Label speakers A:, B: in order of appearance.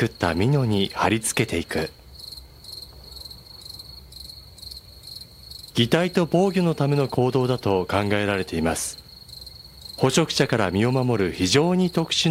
A: 作ったミノに貼り付けていく。擬態と防御のための行動だと考えられています。捕食者から身を守る非常に特殊な